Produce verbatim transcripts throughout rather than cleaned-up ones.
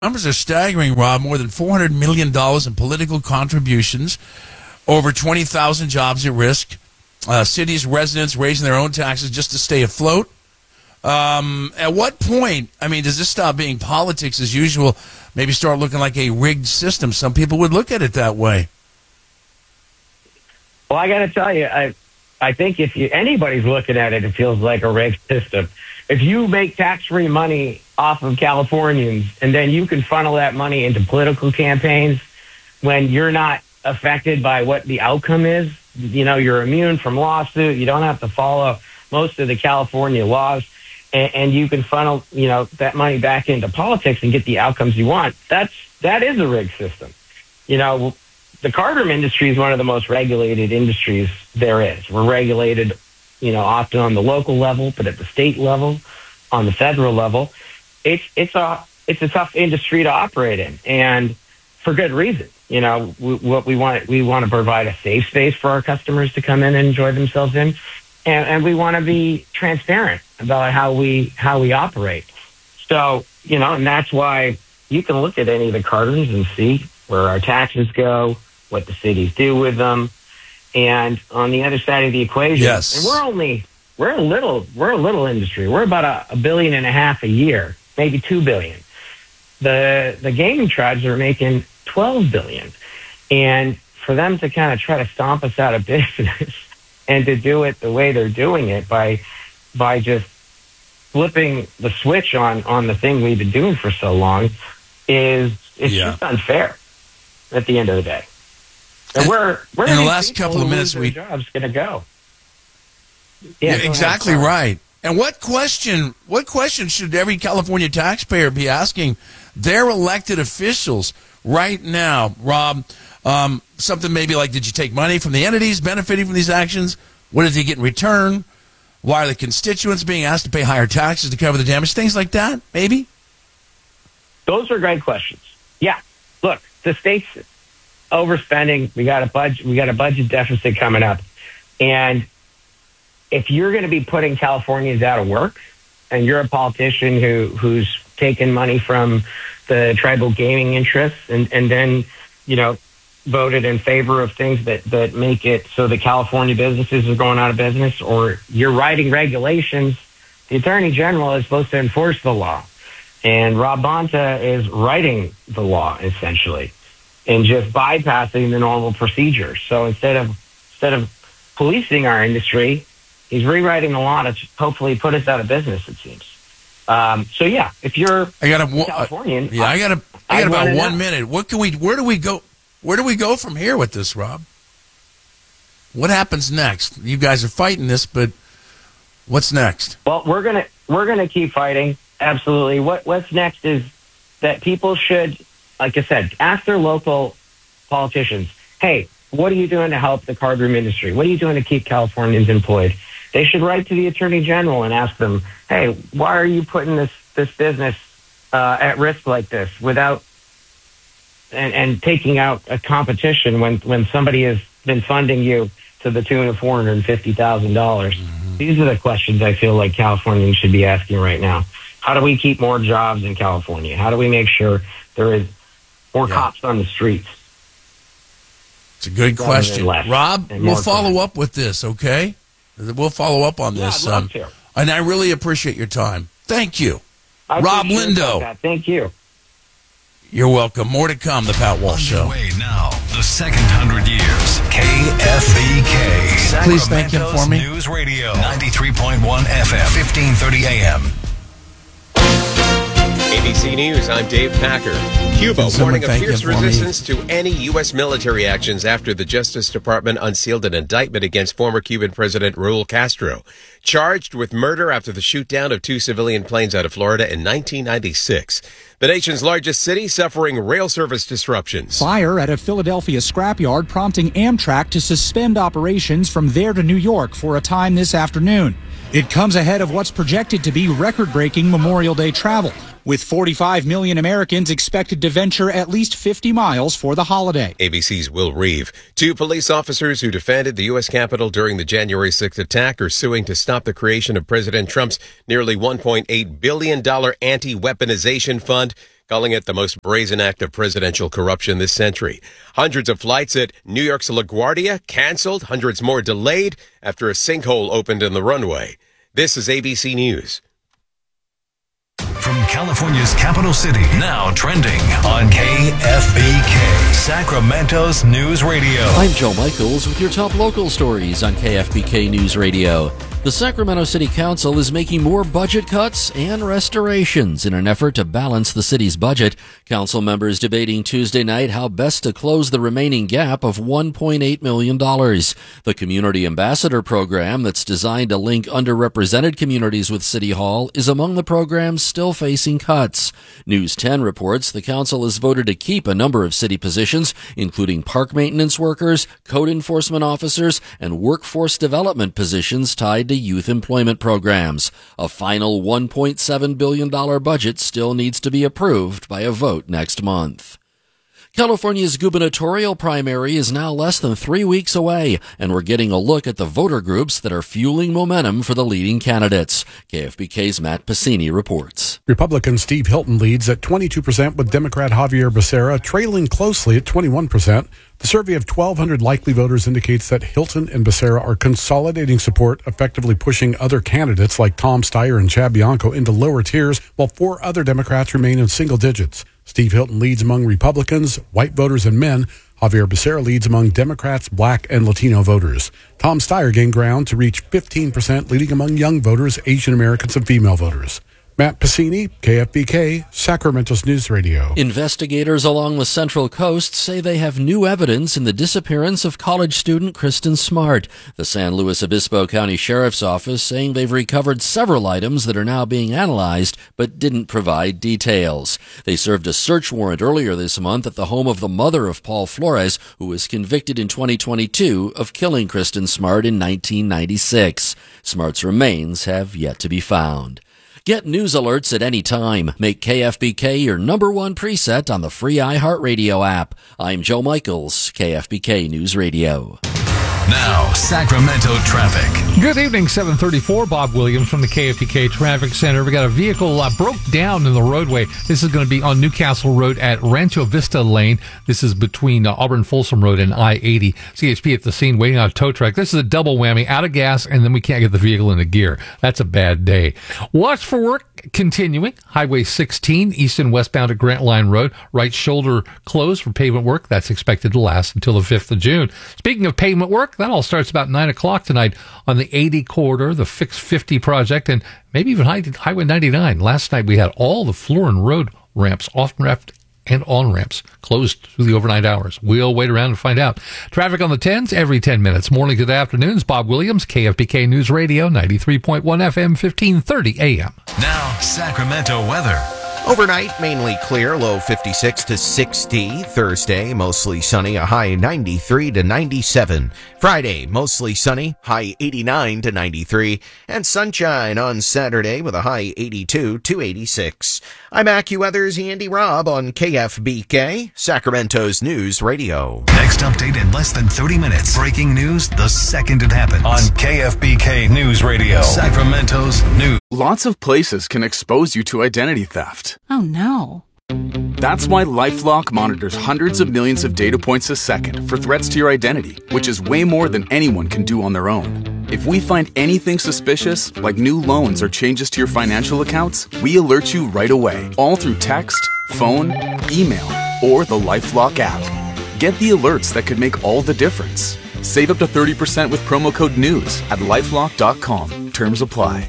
Numbers are staggering, Rob. More than four hundred million dollars in political contributions, over twenty thousand jobs at risk, uh, cities, residents raising their own taxes just to stay afloat. Um, at what point, I mean, does this stop being politics as usual, maybe start looking like a rigged system? Some people would look at it that way. Well, I got to tell you, I I think if you, anybody's looking at it, it feels like a rigged system. If you make tax-free money off of Californians and then you can funnel that money into political campaigns when you're not affected by what the outcome is, you know, you're immune from lawsuit, you don't have to follow most of the California laws, and, and you can funnel, you know, that money back into politics and get the outcomes you want. That's, that is a rigged system. You know, the card room industry is one of the most regulated industries there is. We're regulated, you know, often on the local level, but at the state level, on the federal level, it's it's a it's a tough industry to operate in, and for good reason. You know, we, what we want we want to provide a safe space for our customers to come in and enjoy themselves in, and, and we want to be transparent about how we how we operate. So, you know, and that's why you can look at any of the card rooms and see where our taxes go, what the cities do with them. And on the other side of the equation, yes. and we're only, we're a little, we're a little industry. We're about a, a billion and a half a year, maybe two billion. The, the gaming tribes are making twelve billion. And for them to kind of try to stomp us out of business and to do it the way they're doing it by, by just flipping the switch on, on the thing we've been doing for so long is, it's yeah. just unfair at the end of the day. And where, where in are the these last people couple of who minutes, lose we their jobs going to go? Yeah, go exactly ahead, right. And what question? What question should every California taxpayer be asking their elected officials right now, Rob? Um, something maybe like, did you take money from the entities benefiting from these actions? What did you get in return? Why are the constituents being asked to pay higher taxes to cover the damage? Things like that, maybe. Those are great questions. Yeah, look, the state's overspending. We got a budget. We got a budget deficit coming up, and if you're going to be putting Californians out of work, and you're a politician who who's taken money from the tribal gaming interests, and and then you know voted in favor of things that that make it so the California businesses are going out of business, or you're writing regulations, the Attorney General is supposed to enforce the law, and Rob Bonta is writing the law essentially, and just bypassing the normal procedures. So instead of instead of policing our industry, he's rewriting the law to hopefully put us out of business, it seems. Um, so yeah, if you're I got a Californian, uh, yeah, I got a, I got about one know. minute. What can we? Where do we go? Where do we go from here with this, Rob? What happens next? You guys are fighting this, but what's next? Well, we're gonna we're gonna keep fighting. Absolutely. What what's next is that people should, like I said, ask their local politicians, hey, what are you doing to help the card room industry? What are you doing to keep Californians employed? They should write to the Attorney General and ask them, hey, why are you putting this, this business uh, at risk like this without and, and taking out a competition when, when somebody has been funding you to the tune of four hundred fifty thousand dollars? Mm-hmm. These are the questions I feel like Californians should be asking right now. How do we keep more jobs in California? How do we make sure there is more yeah. cops on the streets? It's a good question. Rob, we'll follow crime. up with this, okay? We'll follow up on yeah, this. I'd love um, to. And I really appreciate your time. Thank you. I Rob Lindo. Thank you. You're welcome. More to come, The Pat Walsh Show. Underway now, the second hundred years. K F E K. Please thank him for me. News Radio, ninety-three point one F M, fifteen thirty A M. A B C News, I'm Dave Packer. Cuba warning of fierce resistance to any U S military actions after the Justice Department unsealed an indictment against former Cuban President Raul Castro, charged with murder after the shoot-down of two civilian planes out of Florida in nineteen ninety-six. The nation's largest city suffering rail service disruptions. Fire at a Philadelphia scrapyard prompting Amtrak to suspend operations from there to New York for a time this afternoon. It comes ahead of what's projected to be record-breaking Memorial Day travel, with forty-five million Americans expected to venture at least fifty miles for the holiday. A B C's Will Reeve. Two police officers who defended the U S Capitol during the January sixth attack are suing to stop the creation of President Trump's nearly one point eight billion dollars anti-weaponization fund. calling it the most brazen act of presidential corruption this century. Hundreds of flights at New York's LaGuardia canceled, hundreds more delayed after a sinkhole opened in the runway. This is A B C News. From California's capital city, now trending on K F B K, Sacramento's News Radio. I'm Joe Michaels with your top local stories on K F B K News Radio. The Sacramento City Council is making more budget cuts and restorations in an effort to balance the city's budget. Council members debating Tuesday night how best to close the remaining gap of one point eight million dollars. The Community Ambassador Program that's designed to link underrepresented communities with City Hall is among the programs still facing cuts. News ten reports the council has voted to keep a number of city positions, including park maintenance workers, code enforcement officers, and workforce development positions tied to youth employment programs. A final one point seven billion dollars budget still needs to be approved by a vote next month. California's gubernatorial primary is now less than three weeks away, and we're getting a look at the voter groups that are fueling momentum for the leading candidates. K F B K's Matt Pacini reports. Republican Steve Hilton leads at twenty-two percent with Democrat Javier Becerra trailing closely at twenty-one percent. The survey of twelve hundred likely voters indicates that Hilton and Becerra are consolidating support, effectively pushing other candidates like Tom Steyer and Chad Bianco into lower tiers, while four other Democrats remain in single digits. Steve Hilton leads among Republicans, white voters, and men. Javier Becerra leads among Democrats, black, and Latino voters. Tom Steyer gained ground to reach fifteen percent, leading among young voters, Asian Americans, and female voters. Matt Pacini, K F B K, Sacramento's News Radio. Investigators along the Central Coast say they have new evidence in the disappearance of college student Kristen Smart. The San Luis Obispo County Sheriff's Office saying they've recovered several items that are now being analyzed but didn't provide details. They served a search warrant earlier this month at the home of the mother of Paul Flores, who was convicted in twenty twenty-two of killing Kristen Smart in nineteen ninety-six. Smart's remains have yet to be found. Get news alerts at any time. Make K F B K your number one preset on the free iHeartRadio app. I'm Joe Michaels, K F B K News Radio. Now, Sacramento traffic. Good evening, seven thirty-four. Bob Williams from the K F B K Traffic Center. We got a vehicle uh, broke down in the roadway. This is going to be on Newcastle Road at Rancho Vista Lane. This is between uh, Auburn Folsom Road and I eighty. C H P at the scene waiting on a tow truck. This is a double whammy, out of gas, and then we can't get the vehicle into gear. That's a bad day. Watch for work continuing. Highway sixteen, east and westbound at Grant Line Road. Right shoulder closed for pavement work. That's expected to last until the fifth of June. Speaking of pavement work, that all starts about nine o'clock tonight on the eighty corridor, the Fix fifty project, and maybe even Highway ninety-nine. Last night we had all the Florin Road ramps, off-ramp and on-ramps, closed through the overnight hours. We'll wait around and find out. Traffic on the tens every ten minutes. Morning to the afternoons. Bob Williams, K F B K News Radio, ninety-three point one F M, fifteen thirty A M. Now, Sacramento weather. Overnight, mainly clear, low fifty-six to sixty. Thursday, mostly sunny, a high ninety-three to ninety-seven. Friday, mostly sunny, high eighty-nine to ninety-three. And sunshine on Saturday with a high eighty-two to eighty-six. I'm AccuWeather's Andy Robb on K F B K, Sacramento's News Radio. Next update in less than thirty minutes. Breaking news the second it happens on K F B K News Radio, Sacramento's News. Lots of places can expose you to identity theft. Oh, no. That's why LifeLock monitors hundreds of millions of data points a second for threats to your identity, which is way more than anyone can do on their own. If we find anything suspicious, like new loans or changes to your financial accounts, we alert you right away, all through text, phone, email, or the LifeLock app. Get the alerts that could make all the difference. Save up to thirty percent with promo code NEWS at lifelock dot com. Terms apply.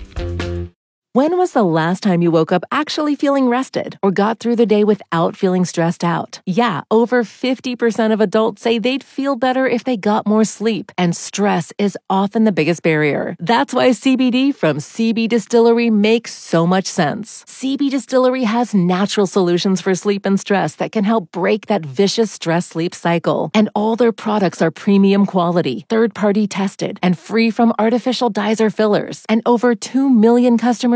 When was the last time you woke up actually feeling rested or got through the day without feeling stressed out? Yeah, over fifty percent of adults say they'd feel better if they got more sleep, and stress is often the biggest barrier. That's why C B D from C B Distillery makes so much sense. C B Distillery has natural solutions for sleep and stress that can help break that vicious stress-sleep cycle. And all their products are premium quality, third-party tested, and free from artificial dyes or fillers. And over two million customers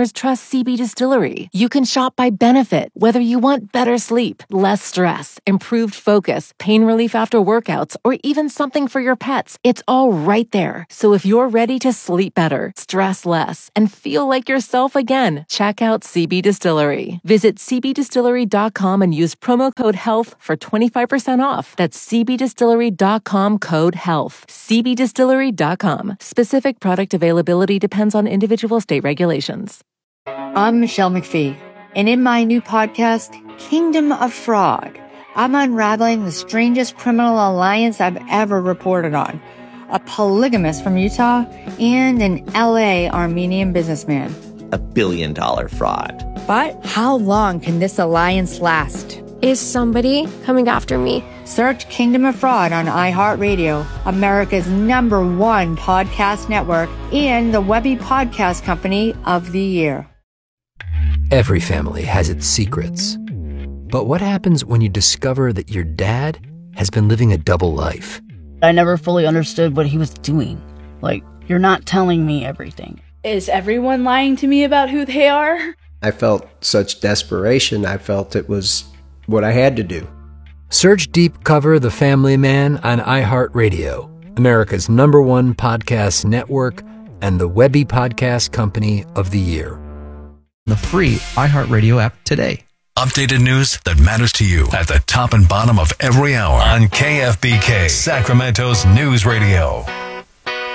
customers trust C B Distillery. You can shop by benefit, whether you want better sleep, less stress, improved focus, pain relief after workouts, or even something for your pets. It's all right there. So if you're ready to sleep better, stress less, and feel like yourself again, check out C B Distillery. Visit c b distillery dot com and use promo code HEALTH for twenty-five percent off. That's c b distillery dot com code HEALTH. c b distillery dot com. Specific product availability depends on individual state regulations. I'm Michelle McPhee, and in my new podcast, Kingdom of Fraud, I'm unraveling the strangest criminal alliance I've ever reported on. A polygamist from Utah and an L A Armenian businessman. A billion dollar fraud. But how long can this alliance last? Is somebody coming after me? Search Kingdom of Fraud on iHeartRadio, America's number one podcast network, and the Webby Podcast Company of the Year. Every family has its secrets. But what happens when you discover that your dad has been living a double life? I never fully understood what he was doing. Like, you're not telling me everything. Is everyone lying to me about who they are? I felt such desperation. I felt it was what I had to do. Search Deep Cover The Family Man on iHeartRadio, America's number one podcast network, and the Webby Podcast Company of the Year. The free iHeartRadio app today. Updated news that matters to you at the top and bottom of every hour on K F B K, Sacramento's News Radio.